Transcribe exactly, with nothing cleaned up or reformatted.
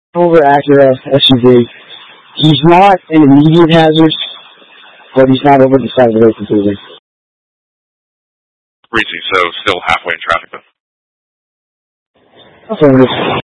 over Acura S U V. He's not an immediate hazard, but he's not over the side of the road completely. Reaching, so still halfway in traffic, though. Affirmative.